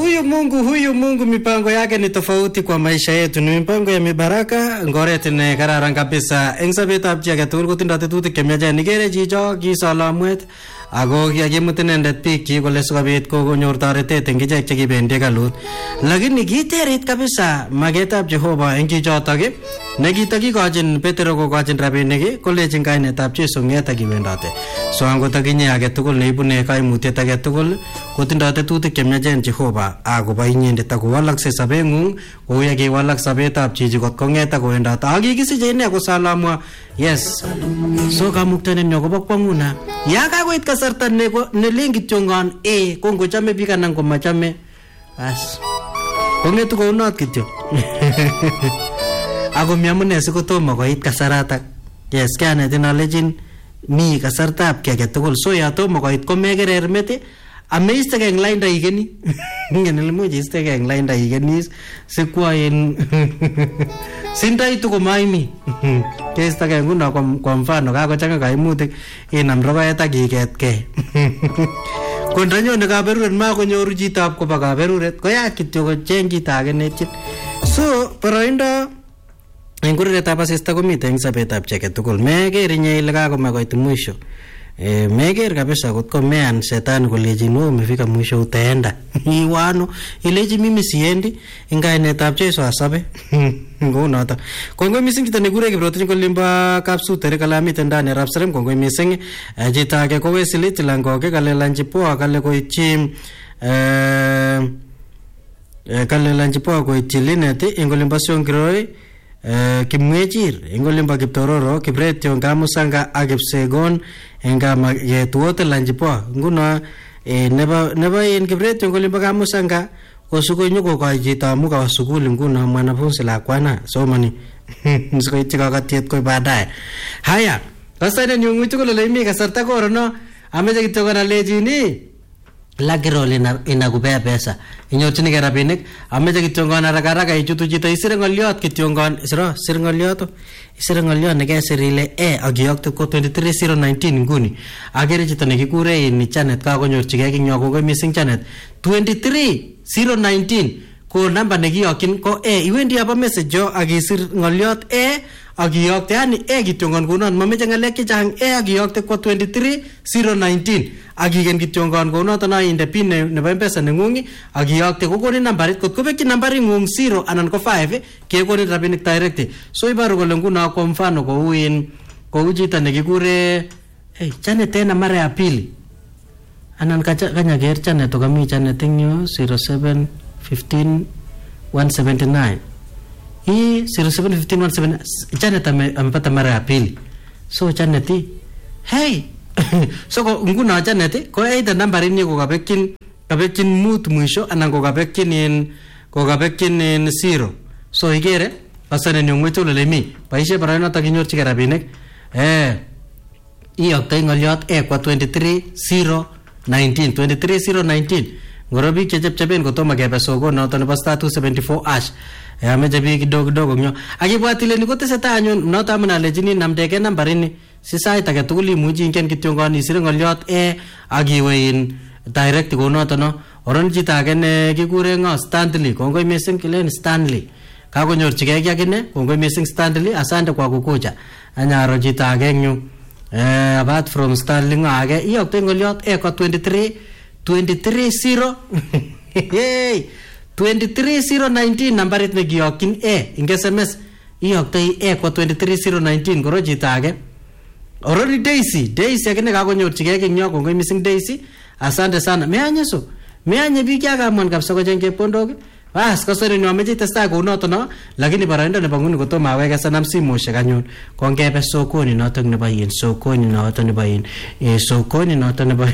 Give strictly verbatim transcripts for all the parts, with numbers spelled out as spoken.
huyu Mungu huyu Mungu mipango yake ni tofauti kwa maisha yetu. Ni mipango ya mibaraka ngoret ne kararan kabisa. Eng sobetab chi age tugul kotindo tetutik chemiachen. Nikere chicho kisolamwet ako kiakimut inendet biik chi kole sikobit konyor toretet eng ichek chekibendi kalut. Lakini kiterit kabisa magetab Jehova eng chichotok nekitakikochin Petero kokochin rabinik kolechin kainetab Jesu ngeta kiwendote. So angot akinye age tugul neibune kaimutiet age tugul kotindo tetutik chemiachen Jehova akobo inyendet akowalakse sobeng'ung kou ye kiwalak sobetab chichi kot kong'eta kowendote. Akikisiche ine kosalamwa. Yes. So kamuktanenyo kobo kwang'una. Ya kakoit kasarta nelen kityongon eh kongochame biik anan komachame bas kong'etu kounot kityo. Ako miamune sikotomo koit kasaratak. Yes, kianetin alechin mi kasartab ki age tugul. So ya tomo koit komekerer meti ameistegei eng lainda igeni. Ngene limuch istegei eng lainda igeni sikwain sindaitu komaimi. Keistegei nguno kwa mfano kakochanga kaimutik inam rogoet ak iketkei. Kondanyone kaberuret makonyoru chitab koba kaberuret koyach kityo kocheng chito age netyin. So boroindo eng kuretab asista komite eng sobetab chi age tugul. Meker inye ile kakome koit mwisho. Eh, meker kabisa kotko mean shetani kolejin wewe umefika mwisho utaenda. Iwano ileji mimi siendi ingainetab Jesu asabe. Ngonoto. Kongoi mising chito nekure Kiprotich kolimba kapsutere kalamite ndani ya Rapserem. Kongoi mising chito age ko Wesley Tilangoke kale lanjipoa kale koichi eh kale lanjipoa koichi Lineti ingolimba Siongiroi Uh, Kimwechir ingolimba Kiptororo Kibretyo Ngamusanga Akipsegon engama yetuote lanjipoa nguno eh, neba neba in Kibretyo ingolimba Ngamusanga kosuko nyuko kwa jita muka wa sukuli nguno mwanafunzi la kwana somani nisiko itika katiet koi baadaye. Haya sasa ina nyungutu kule leimi kasarta korono ameje kitokana lejini lagiro ina inakupea pesa inyorchini ke rabinik ameje kityongon haraka haraka ichutu chito isire ngoliot kityongon isiro sir ngoliot isire ngoliot nekesir ile e akiyokte ko twenty-three zero nineteen nguni agere chito nekikure in Janet kakonyorchigei kinyo ko missing Janet twenty-three zero nineteen ko namba nekiyokyin ko e iwendi apa message yo akisir ngoliot e akiyokte yani e kityongon kunon mameche ngalek chechang e akiyokte ko twenty-three zero nineteen akigen kityongon kunoto na inde pin nebo M-Pesa nengungi akiyokte kokoni nambarit kot kobekchi nambarit ngung zero anan ko five kekoni rabinik direct. So ibaru kole nguno kwa mfano kou in kou chito nekikure hey Janet tena mara ya pili anan kanya ker Janet tukami Janet ing zero seven fifteen one seventy-nine hii zero seven fifteen one seven Janet amepata mara ya pili. So Janet hey so nguna Janet ko either nambari ni ko kabekin kabekin mut mwisho anan ko kabekin in ko kabekin in zero. So igere pasane ni ngwetu lelemi paishe barano takinyorchi rabinik eh iyokte ngoliot e kwa twenty-three zero nineteen twenty-three zero nineteen ngorobi chechepchepen kotomo kebe soko noto nebo star two seventy-four ash ameje bi kidogo kidogo nyo akibwatile ni koteseta anyun noto amuna lejini namdeke nambarini si sait age tugul imuchi ingen kityongon isire ngoliot e akiwe in direct ko noto no oron chito age ne kikure ngo Stanley kongoi missing kilen Stanley kakonyorchigei akine kongoi missing Stanley asante kwa kukuja anyaro chito age nyu eh apart from Stanley ngo age iyokte ngoliot e ko twenty-three twenty-three zero hey twenty-three zero nineteen nambarit nekiyokyin e ing S M S iyokte e ko twenty-three zero nineteen koro chito age orori Daisy Daisy akine kakonyorchigei kinyo kongoi missing Daisy asante sana meanye so meanye biik yakamwan kabisa kocheng chepkondok bas kasore ni ameche testa ko noto no lakini baraindo nebo nguni kotomo aweke sanam simoshek anyun kongebe sokoni noto nebo yin sokoni noto nebo yin e sokoni noto nebo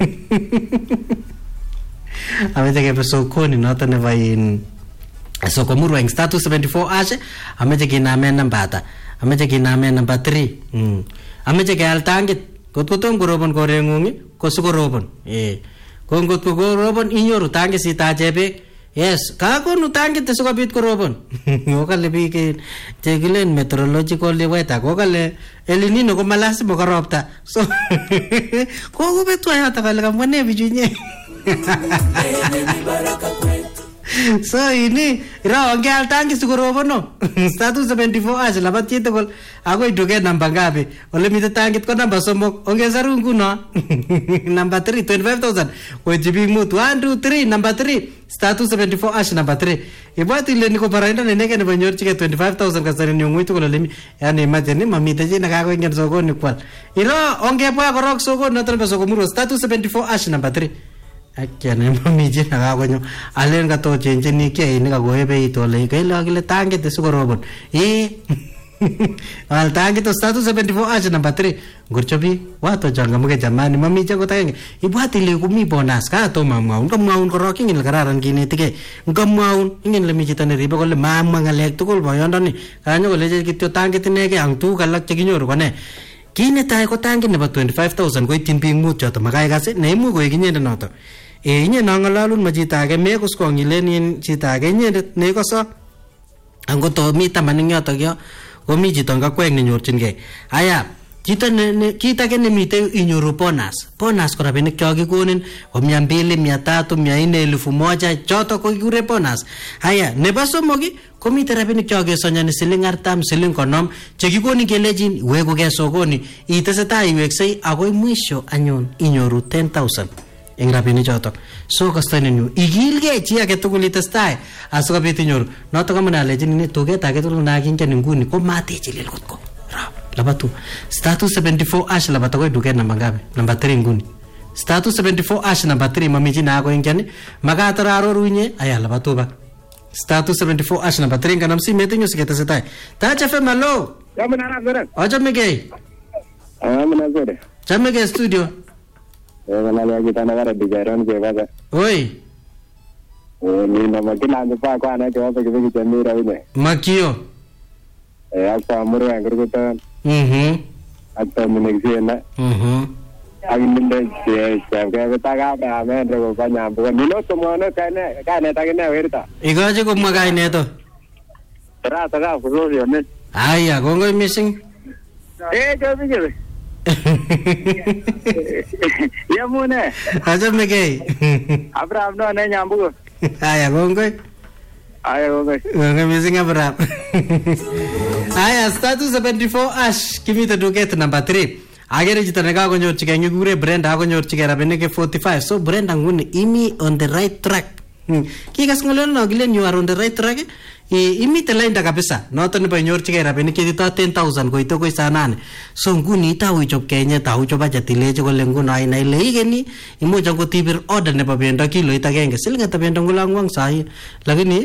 ameche kebe sokoni noto nebo yin soko murwa ing star two seventy-four ash ameche kiname nambata ameche kiname number three mm ameche keal tangit kot kotom korobon korengungi ko sikorobon eh ko ngot ko korobon inyoru tangit sitache beek. Yes, kakonu tangit sikobit korobon. Okale biik chekilen meteorological weather kokale El Nino ko malasima korobta. So kokobetwa hata kale kamwane bijunye. So ini ira ongeal tangi sigorobono. Star two seventy-four ash labat chito kol agoi duket namba ngapi. Ole mite tangit ko namba somok ongesaru nguno. Number three twenty-five thousand. Ko jibi mut one two three number three star two seventy-four ash number three. Ibati le niko parainda neneke ne banyor chike twenty-five thousand kasari ni ngui to kol lemi. Yani imagine mamite je nakako ingen sokoni kwal. Ira onge pa korok sokoni notel ba sokomuro star two seventy-four ash number three. Akyane mami je nakakonyo alen ka to chenje ni ke ni ka goebe ito le ke la ke tange te su robot e al tange to star two seventy-four ash number three gurchobi wato janga muge jamani mami je ko tange ibati le kumi bonus ka to mamau ngam maun ko roking il kararan kini tike ngam maun ingin le mi jitane ribe ko le mamma ngalek tukul boyondoni kanyo ko le je kityo tange tine ke ang tu kalak cheginyoru kone kine tai ko tange nebo twenty-five thousand ko itin ping mut joto makai kase neimu ko ikinye noto e inye nangalalun ma chito age mekus kongilen in chito age inyendet nekoso angot to mi tamaning yotok yo komi chito ngakwek nenyorchingei aya chito ne kit age nemite inyoru bonus bonus ko rabinik cho kikonin ko mia mbili mia tatu mia nne elfu moja choto ko kikure bonus aya nebo somoki komite rabinik cho kesonyani siling artam siling konom chekikonin kelejin wekuke sokoni itesetai iweksei akoi mwisho anyun inyoru ten thousand eng rabinik chotok so kastoinenyu igilgei chi age tugul itestai asikobit inyoru notok amune alejin ni tuget age tugul nakingen nguni ko matechilil kotko labatu star two seventy-four ash labatu ko duket namba ngapi namba three nguni star two seventy-four ash namba three mamiji na ko ingani magatora arorunye aya labatu ba star two seventy-four ash namba three kanam si meeting usikete setai tacha femalo Jamana na zere acha mege amana zere chamege studio Wana leo kitana gara bijaron ke baba. Oi. Oh ni na makina ngepa kwa na ke baba ke ke mira ine. Makio. Eh asa muru anggur kutan. Mhm. Atta munexena. Mhm. Agin minde ke ke ke taga ba men ro ba nyam bu ni no tomo no kane kane tagine werta. Igaje ko magai ne to. Tara taga kuzo yo ne. Aya gongo missing. Eh jo bije. Ya mune. Acha mege. Abraham no ne nyambu. Aya gongo. Aya gongo. Gongo missing Abraham. Aya star two seventy-four ash kimita duket number three. Agere jita nega ko nyor chike ngure brand ago nyor chike rabene ke forty-five so brand ngune imi on the right track. Kikas ngolon no gilen you are on the right track. E imi telainda kabisa noto ne banyor chike rabene ke dito ten thousand ko ito ko sanane so nguni ta wi chop Kenya ta wi choba jatile ko lengu na ina ile igeni imo jango tibir order ne babenda kilo itagenge silinga tabenda ngulangwang sai lakini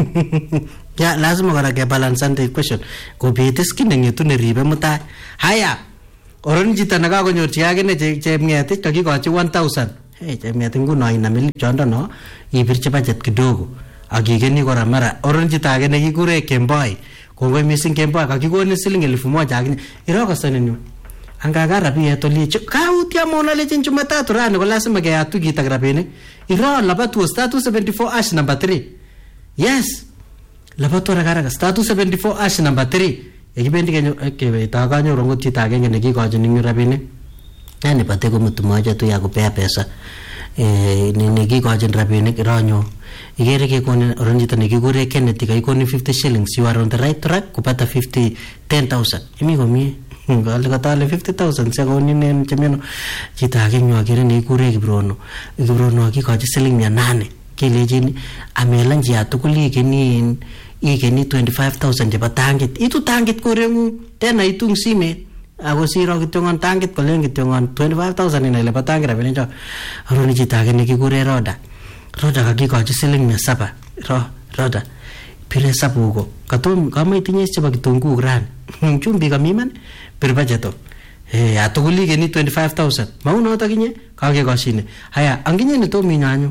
ya lazima kora ke balance and equation ko bete skin ngetu ne ribe muta haya oron jita naga ko nyor chiage ne je je ngete to ki ko chi one thousand hey je ngete nguno ina mili chondo no ibir che budget kidogo agigeni kora mara oron jita age ne kikure Kemboi kongoi missing Kemboi kakikoni siling elfu moja agini iroko sanenyu angaga rabi etoli kautia mona lechen Jumatatu rani ko lazima ke atu kita grabene iro labatu star two seventy-four ash number three yes labatu ragara star two seventy-four ash number three ekibendi kenyo ke ta kanyo rongo jita age ne kikojin ninyu rabine yani pate ko mutu moja tu ya kupea pesa eh ni kikojin rabine kironyo igere ke kon oranjita ne kigure Kennedy kai kon fifty shillings you are on the right track kupata fifty ten thousand imi gomi ngal katale fifty thousand se goni ne chemeno chita ke nyo agere ne kure kibrono kibrono ki koji shilling mia nane kelejini amelan jia tukuli keni igeni twenty-five thousand je batangit itu tangit kurengu tena itung sime ako siro kitongon tangit kolen kitongon twenty-five thousand ina le batangira benjo aroni chita ke ne kigure roda roda kakikochi siling mia saba ro roda pire sabugo katum kama itinye cheba kitungu gran chumbi kamiman pir budgeto eh atuguli geni twenty-five thousand mauno takinye kakikoshine haya anginye ne to minyanyu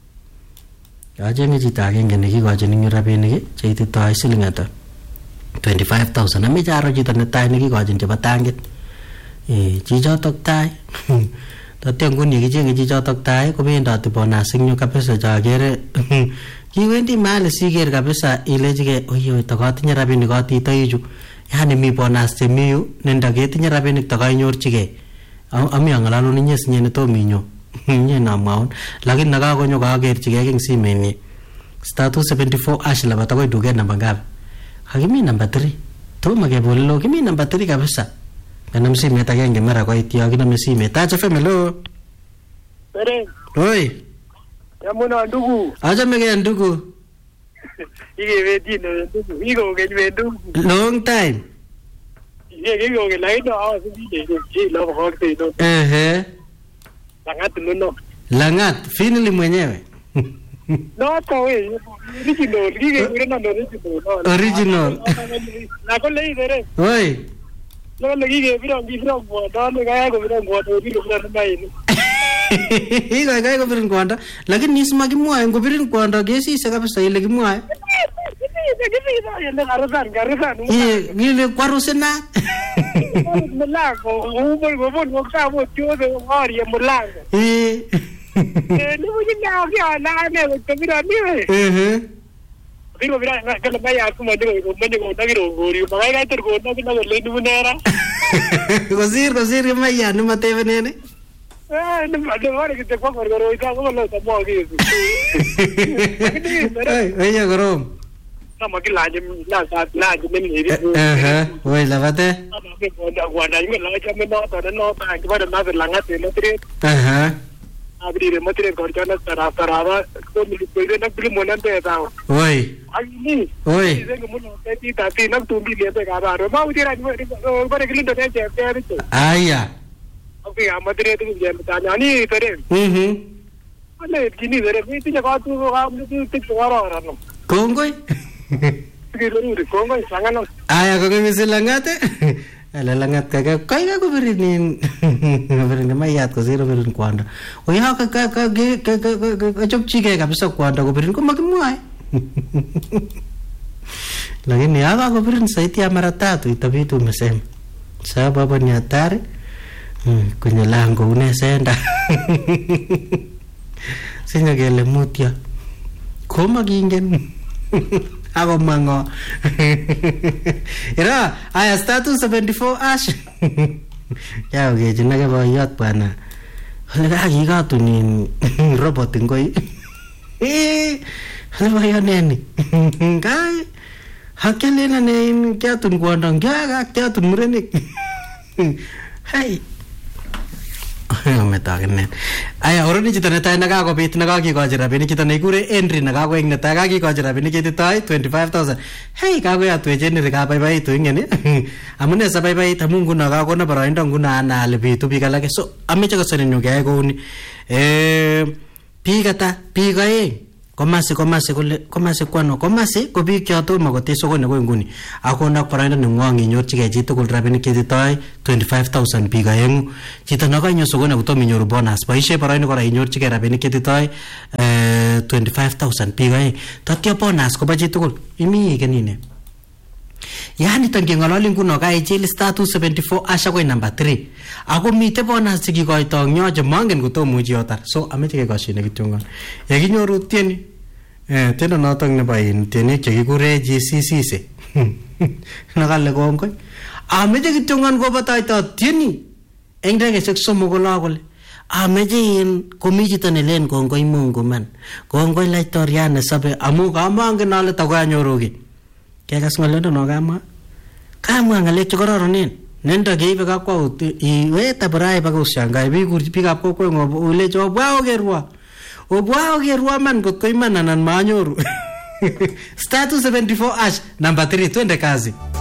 aje ngi chita agenge ne kikochi ninyu rabinik cheiti to siling ata twenty-five thousand ame jaro chito ne tai ne kikochi cheba tangit eh chichotok tai tatya nguni kichenge chichotok tai kobendoti bonus nyu kabisa chagere kiwendi mahali siker kabisa ilechige oyo takatinye rabinik katitoichu yani mi bonus chemiyu nenda ketinye rabinik takainyorchige ami angalalun inye sinye ne tominyo inye namwaun lakini nakakonyo kakerchige king simenyi star two seventy-four ash la bata ko duke namba ngapi hakimi namba three to makebolo kimi namba three kabisa kana msimet agenge mara kwa itio kina msimet acha family Tere. Oi. Yamuna ndugu. Acha mege ndugu. Ige vedi no ndugu. Igo ge ndugu. Long time. Ige igo ge lai no awa sidi ge ji lo ko te no. Eh. Langat no. Langat finally mwenyewe. No to we. Original. Ige ure no original. Original. Na ko lei dere. Oi. Lo le ige biro biro mo do no ga go biro mo do biro biro mai ni. Iko iko iko birin kwanda lakini nisema kimwae ngobirin kwanda gesi isa kabisa ile kimwae eh ngile kwarusena mulango ubo ubo ngokabo tyoze ngori mulango eh eh ni mujinga ya na ne ko bira niwe eh biro bira na kala baya kuma digo ko mende ko dagiro ngori magai ga ter ko na kina le ni munera gozir gozir maya ni mateve nene eh no ma de vale que te pongo goro ita como lo estamos aquí ay ay goro no ma que la la la de ni ni eh oye la bate no guarda yo la que me no para no para que para más la ngate no tre ajá abrir el motor con ya no para para to mi puede na primo na te da oye ay ni oye dice como no te tita ti na tu mi le te ga ba ma udira ni para que lindo te te te ay ya okay amadre tu je tanya ni tere mhm ale kini tere mi ti ka tu ga mi tu ti ko ara no kongoi ki ru ru ko ngai sangano aya ko ngisi langate ala langat ka kai ka ko birin birin mayat ko zero birin kwanda oya ka ka ka ka ka chok chike kabisa kwanda ko birin ko makimwai lakini hapa ko birin saiti ya mara tatu itabidi umesema sababu ni hatari kwenye lango unesenda sinya kele mutya koma kingen ako mango ira aya status seventy-four ash yao ke jinage boyot bana hale ka kikatu ni robot ngoi eh hale boyot neni kai hakelena ne kyatun kwandang kya kyatun murenik hey metaken aya oroni chito netai nakakobit nakakikochi rabinik chito nekikure Henry nakakoek netai kakikochi rabinik chetitoi twenty-five thousand hey kakoyatwech Henry kabaibaitu ingeni amune sabaibait amu nguno kakona boroindo nguno anale bitu biik alake so ameche kosoninyu keyai kouni eh biik ata biik aeng komasi komasi kole komasi kwano komasi ko biik chotomo kote sokoni ko nguni akona boroindo nengwong inyorchigei chitugul rabinik chetitoi twenty-five thousand biik aengu chito nakanyo sokoni kotomo inyoru bonus boisie boroindo kora inyorchigei rabinik chetitoi eh twenty-five thousand biik aeng tatyo bonus kobo chitugul imi kenine yani tangengololi nguno ka ijil star two seventy-four asha ko number three ako mite bonus chikikoito nyoje mangen kotomuchi otar so ameche kekoshine kityongon yekinyoru tieni eh tendo notok nebo in tieni chekikure G C C se nakale kongoi ameche kityongon kobotoito tieni eng dakikaishek somok kolo kole ameche in komi chito nelen kongoi Mungu man kongoi laitoriat nesobe amu kamangen ale takoanyoruki kekas ng'oliondo no kamwa kamwa ng'alek chekororonen nendo keibe kakwaut iweta burai baka ushangai biik biikab kokweng'o ulechi obwa okerwa obwa okerwa man kotko iman anan manyoru star two seventy-four ash number three twende kazi